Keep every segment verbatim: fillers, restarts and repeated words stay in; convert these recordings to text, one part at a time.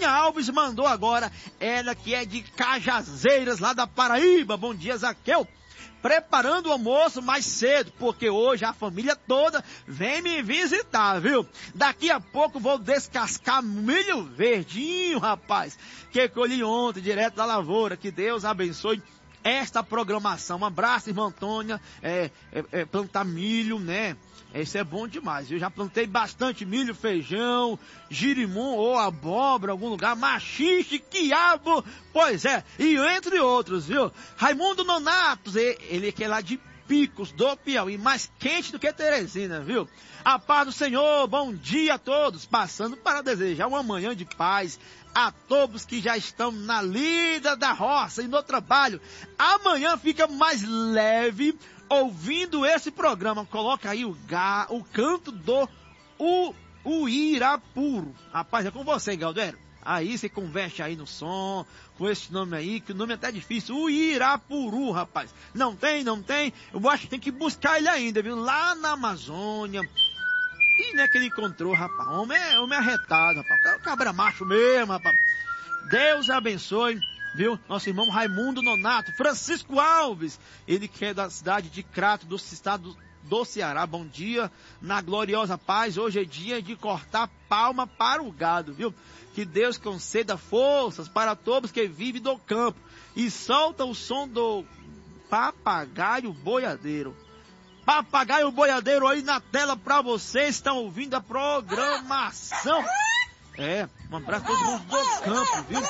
Antônia Alves mandou agora, ela que é de Cajazeiras, lá da Paraíba. Bom dia, Zaqueu. Preparando o almoço mais cedo, porque hoje a família toda vem me visitar, viu? Daqui a pouco vou descascar milho verdinho, rapaz, que colhi ontem, direto da lavoura. Que Deus abençoe esta programação. Um abraço, irmã Antônia. É, é, é plantar milho, né? Isso é bom demais. Eu já plantei bastante milho, feijão, girimum ou abóbora, algum lugar, machixe, quiabo, pois é, e entre outros, viu? Raimundo Nonatos, ele que é lá de Picos, do Piauí, mais quente do que Teresina, viu? A paz do Senhor, bom dia a todos, passando para desejar uma manhã de paz a todos que já estão na lida da roça e no trabalho. Amanhã fica mais leve ouvindo esse programa. Coloca aí o, ga, o canto do o, o Irapuru. Rapaz, é com você, Galdério. Aí você converte aí no som, com esse nome aí, que o nome é até difícil. O Irapuru, rapaz. Não tem, não tem. Eu acho que tem que buscar ele ainda, viu? Lá na Amazônia. E não é que ele encontrou, rapaz. Homem é, homem é arretado, rapaz. O cabra macho mesmo, rapaz. Deus abençoe. Viu? Nosso irmão Raimundo Nonato, Francisco Alves, ele que é da cidade de Crato, do estado do Ceará. Bom dia, na gloriosa paz. Hoje é dia de cortar palma para o gado, viu? Que Deus conceda forças para todos que vivem do campo. E solta o som do papagaio boiadeiro. Papagaio boiadeiro aí na tela para vocês, estão ouvindo a programação. É, um abraço a todo mundo do campo, viu?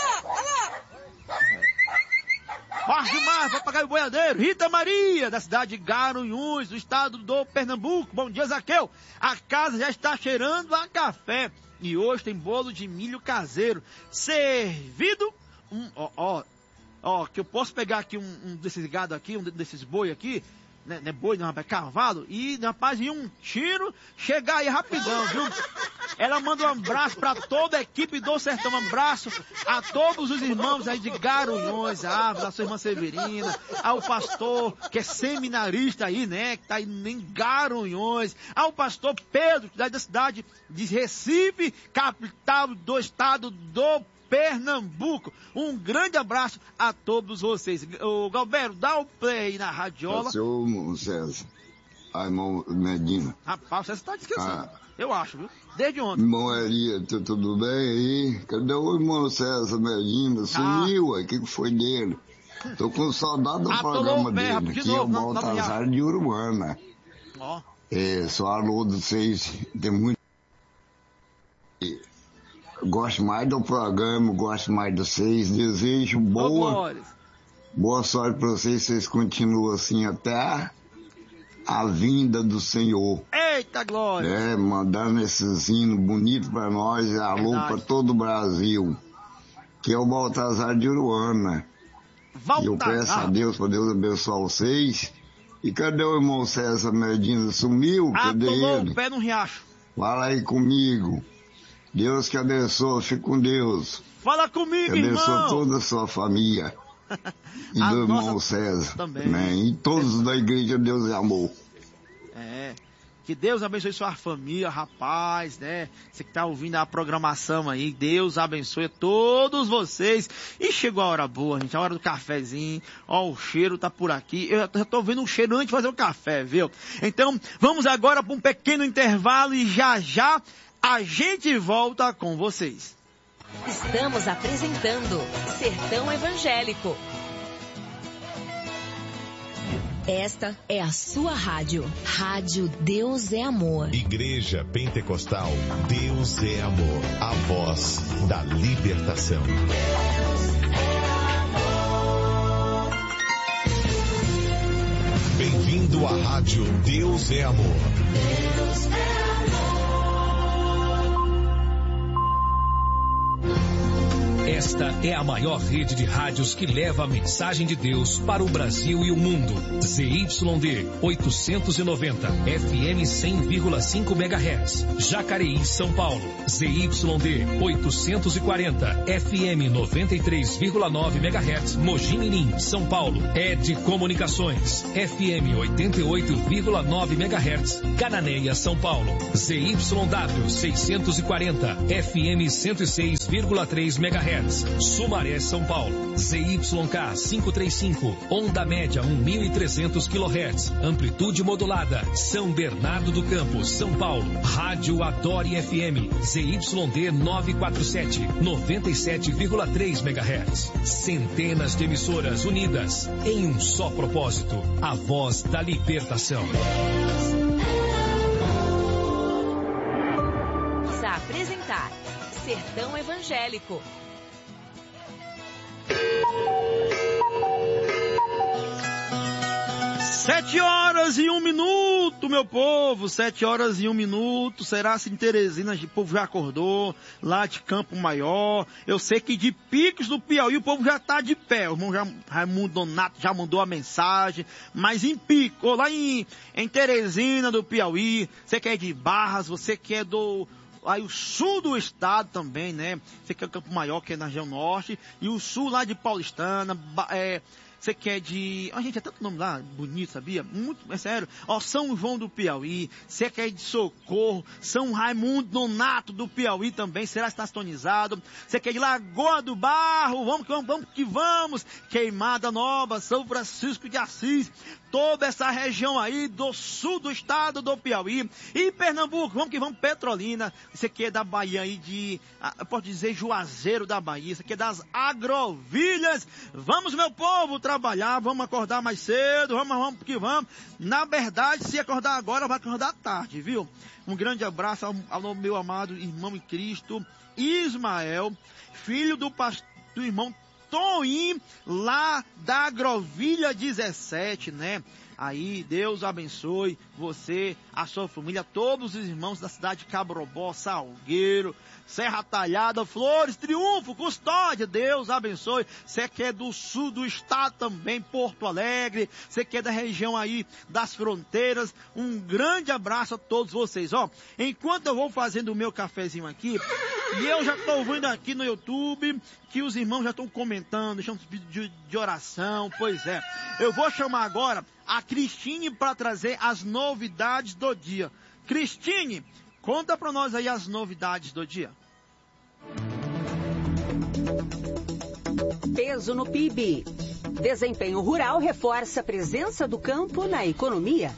Forte demais, papagaio boiadeiro. Rita Maria, da cidade de Garanhuns, do estado do Pernambuco. Bom dia, Zaqueu. A casa já está cheirando a café. E hoje tem bolo de milho caseiro. Servido, um, ó, ó, ó, que eu posso pegar aqui um, um desses gado aqui, um desses boi aqui, né, não é boi não, é cavalo, e rapaz, em um tiro, chegar aí rapidão, viu? Ela manda um abraço para toda a equipe do Sertão, um abraço a todos os irmãos aí de Garanhuns, a da sua irmã Severina, ao pastor que é seminarista aí, né, que tá aí em Garanhuns, ao pastor Pedro, que é da cidade de Recife, capital do estado do Pernambuco. Um grande abraço a todos vocês. O Galberto, dá o play na radiola. Seu César, ah, irmão Medina. Rapaz, você está esquecendo. Ah. Eu acho, viu? Desde ontem. Irmão Elia, tudo bem aí? Cadê o irmão César Medina? Sumiu, aí, o que foi dele? Tô com saudade do programa dele, de que novo, é o Baltazar de Uruguana. Ó. É, só alô de vocês, tem muito... Gosto mais do programa, gosto mais de vocês, desejo boa, boa sorte para vocês, vocês continuam assim até a, a vinda do Senhor. Eita glória! É, mandando esses hinos bonitos para nós, alô para todo o Brasil, que é o Baltazar de Uruguana. E eu peço a Deus, para Deus abençoar vocês. E cadê o irmão César Medina? Sumiu? Ah, cadê ele? O pé no riacho. Fala aí comigo. Deus que abençoe, fique com Deus. Fala comigo, que irmão. Que abençoe toda a sua família. E do irmão César. Também. Né? E todos da igreja Deus é amor. É. Que Deus abençoe sua família, rapaz, né? Você que tá ouvindo a programação aí, Deus abençoe todos vocês. E chegou a hora boa, gente, a hora do cafezinho. Ó, o cheiro tá por aqui. Eu já tô ouvindo um cheiro antes de fazer o café, viu? Então, vamos agora para um pequeno intervalo e já já a gente volta com vocês. Estamos apresentando Sertão Evangélico. Esta é a sua rádio. Rádio Deus é Amor. Igreja Pentecostal Deus é Amor. A voz da libertação. Deus é amor. Bem-vindo à rádio Deus é Amor. Deus é amor. Esta é a maior rede de rádios que leva a mensagem de Deus para o Brasil e o mundo. Z Y D oitocentos e noventa, F M cem vírgula cinco megahertz, Jacareí, São Paulo. Z Y D oitocentos e quarenta, F M noventa e três vírgula nove megahertz, Mogi Mirim, São Paulo. Ed Comunicações, F M oitenta e oito vírgula nove megahertz, Cananéia, São Paulo. Z Y W seiscentos e quarenta, F M cento e seis vírgula três megahertz, Sumaré, São Paulo. Z Y K quinhentos e trinta e cinco, onda média mil e trezentos quilohertz, amplitude modulada, São Bernardo do Campo, São Paulo. Rádio Adore F M, Z Y D novecentos e quarenta e sete, noventa e sete vírgula três megahertz. Centenas de emissoras unidas em um só propósito, a voz da libertação. Vamos a apresentar Sertão Evangélico. Sete horas e um minuto, meu povo, sete horas e um minuto. Será se em Teresina o povo já acordou, lá de Campo Maior. Eu sei que de Picos do Piauí o povo já está de pé. O irmão já, Raimundo Donato já mandou a mensagem. Mas em Pico, lá em, em Teresina do Piauí, você que é de Barras, você que é do... aí o sul do estado também, né? Você que é Campo Maior, que é na região norte, e o sul lá de Paulistana, é... Você que é de... A gente, é tanto nome lá, bonito, sabia? Muito, é sério. Ó, São João do Piauí. Você que é de Socorro. São Raimundo Donato do Piauí também. Será que está sintonizado? Você que é de Lagoa do Barro. Vamos que vamos, vamos que vamos. Queimada Nova, São Francisco de Assis. Toda essa região aí do sul do estado do Piauí. E Pernambuco, vamos que vamos, Petrolina. Você que é da Bahia aí de... Eu posso dizer Juazeiro da Bahia. Você que é das Agrovilhas. Vamos, meu povo, trabalhar, vamos acordar mais cedo, vamos, vamos que vamos. Na verdade, se acordar agora, vai acordar tarde, viu? Um grande abraço ao, ao meu amado irmão em Cristo, Ismael, filho do, pastor, do irmão Toim, lá da Agrovilha dezessete, né? Aí, Deus abençoe você, a sua família, todos os irmãos da cidade de Cabrobó, Salgueiro, Serra Talhada, Flores, Triunfo, Custódia, Deus abençoe. Você que é do sul do estado também, Porto Alegre, você que é da região aí das fronteiras, um grande abraço a todos vocês. Ó, enquanto eu vou fazendo o meu cafezinho aqui, e eu já estou vendo aqui no YouTube que os irmãos já estão comentando, deixando pedido de, de oração, pois é. Eu vou chamar agora a Cristine para trazer as novidades do dia. Cristine, conta para nós aí as novidades do dia. Peso no P I B. Desempenho rural reforça a presença do campo na economia.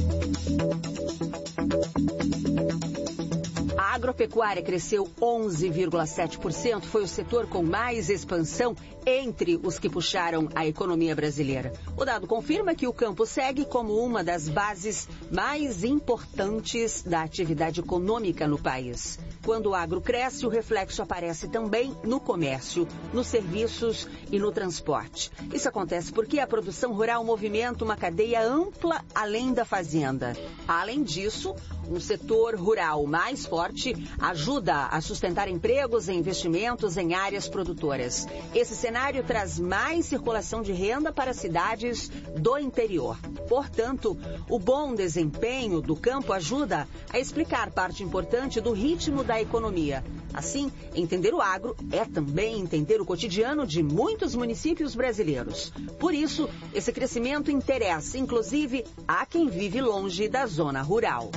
A agropecuária cresceu onze vírgula sete por cento, foi o setor com mais expansão entre os que puxaram a economia brasileira. O dado confirma que o campo segue como uma das bases mais importantes da atividade econômica no país. Quando o agro cresce, o reflexo aparece também no comércio, nos serviços e no transporte. Isso acontece porque a produção rural movimenta uma cadeia ampla além da fazenda. Além disso, um setor rural mais forte ajuda a sustentar empregos e investimentos em áreas produtoras. Esse cenário traz mais circulação de renda para cidades do interior. Portanto, o bom desempenho do campo ajuda a explicar parte importante do ritmo da economia. Assim, entender o agro é também entender o cotidiano de muitos municípios brasileiros. Por isso, esse crescimento interessa, inclusive, a quem vive longe da zona rural.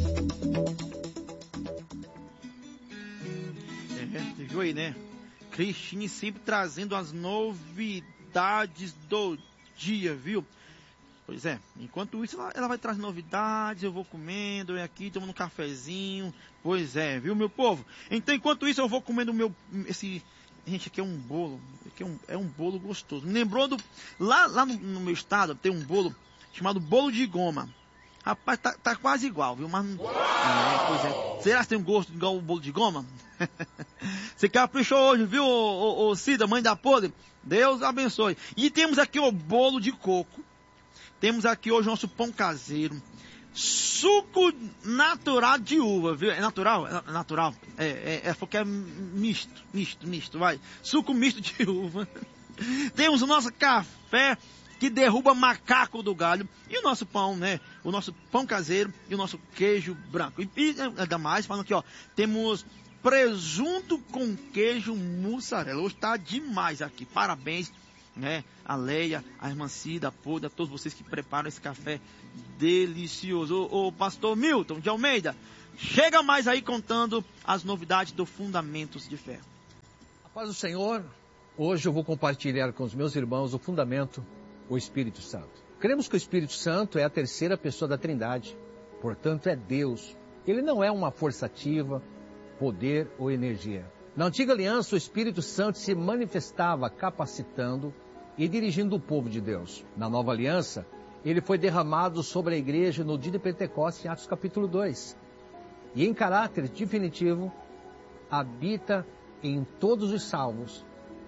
É, você viu aí, né? Cristine sempre trazendo as novidades do dia, viu? Pois é, enquanto isso ela, ela vai trazer novidades, eu vou comendo, eu aqui tomando um cafezinho. Pois é, viu, meu povo? Então, enquanto isso eu vou comendo o meu, esse... Gente, aqui é um bolo, aqui é um, é um bolo gostoso. Me lembrou do... Lá, lá no, no meu estado tem um bolo chamado bolo de goma. Rapaz, tá, tá quase igual, viu? Mas não... É, pois é. Será que tem um gosto igual o bolo de goma? Você caprichou hoje, viu, ô, ô, ô Cida, mãe da podre? Deus abençoe. E temos aqui o bolo de coco. Temos aqui hoje o nosso pão caseiro. suco natural de uva, viu? É natural? É natural. É, é, é porque é misto, misto, misto, vai. Suco misto de uva. Temos o nosso café que derruba macaco do galho. E o nosso pão, né? O nosso pão caseiro e o nosso queijo branco. E, e ainda mais, falando aqui, ó, temos presunto com queijo mussarela. Hoje tá demais aqui. Parabéns, né? A Leia, a irmã Cida, a Poda, a todos vocês que preparam esse café delicioso. Ô, ô pastor Milton de Almeida, chega mais aí contando as novidades do Fundamentos de Fé. A paz do Senhor, hoje eu vou compartilhar com os meus irmãos o fundamento, o Espírito Santo. Cremos que o Espírito Santo é a terceira pessoa da Trindade, portanto é Deus. Ele não é uma força ativa, poder ou energia. Na antiga aliança, o Espírito Santo se manifestava capacitando e dirigindo o povo de Deus. Na nova aliança, ele foi derramado sobre a igreja no dia de Pentecostes, em Atos capítulo dois. E em caráter definitivo, habita em todos os salvos,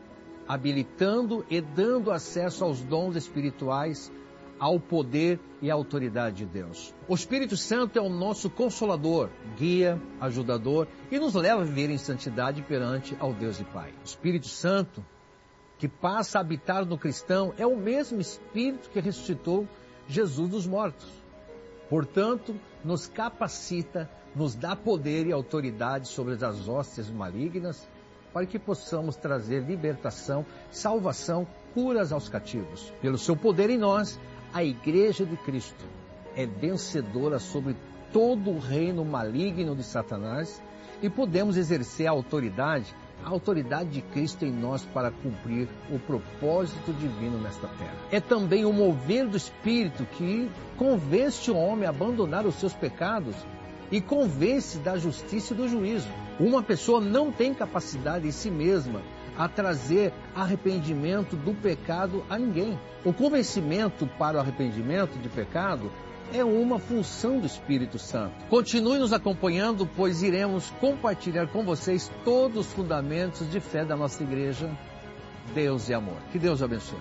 habilitando e dando acesso aos dons espirituais, ao poder e à autoridade de Deus. O Espírito Santo é o nosso consolador, guia, ajudador e nos leva a viver em santidade perante ao Deus e Pai. O Espírito Santo, que passa a habitar no cristão, é o mesmo Espírito que ressuscitou Jesus dos mortos. Portanto, nos capacita, nos dá poder e autoridade sobre as hóstias malignas, para que possamos trazer libertação, salvação, curas aos cativos. Pelo seu poder em nós, a Igreja de Cristo é vencedora sobre todo o reino maligno de Satanás e podemos exercer a autoridade, a autoridade de Cristo em nós para cumprir o propósito divino nesta terra. É também o mover do Espírito que convence o homem a abandonar os seus pecados e convence da justiça e do juízo. Uma pessoa não tem capacidade em si mesma a trazer arrependimento do pecado a ninguém. O convencimento para o arrependimento de pecado é uma função do Espírito Santo. Continue nos acompanhando, pois iremos compartilhar com vocês todos os fundamentos de fé da nossa igreja. Deus é amor. Que Deus abençoe.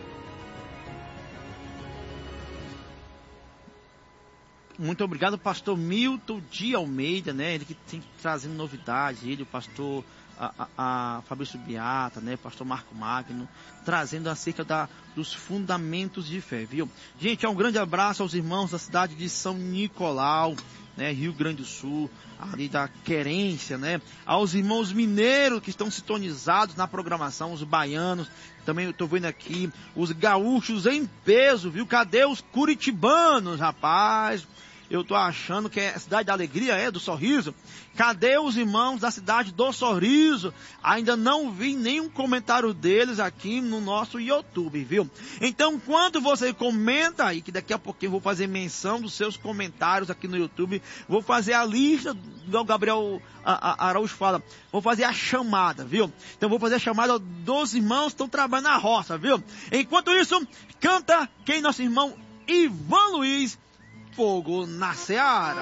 Muito obrigado, pastor Milton de Almeida, né? Ele que tem trazendo novidades, ele, o pastor a, a, a Fabrício Beata, né? Pastor Marco Magno, trazendo acerca da, dos fundamentos de fé, viu? Gente, é um grande abraço aos irmãos da cidade de São Nicolau, né? Rio Grande do Sul, ali da Querência, né? Aos irmãos mineiros que estão sintonizados na programação, os baianos, também eu tô vendo aqui, os gaúchos em peso, viu? Cadê os curitibanos, rapaz? Eu tô achando que é a cidade da alegria, é, do sorriso. Cadê os irmãos da cidade do sorriso? Ainda não vi nenhum comentário deles aqui no nosso YouTube, viu? Então, quando você comenta aí, que daqui a pouquinho eu vou fazer menção dos seus comentários aqui no YouTube, vou fazer a lista, o Gabriel a, a Araújo fala, vou fazer a chamada, viu? Então, vou fazer a chamada dos irmãos que estão trabalhando na roça, viu? Enquanto isso, canta quem? Nosso irmão Ivan Luiz, Fogo na Seara.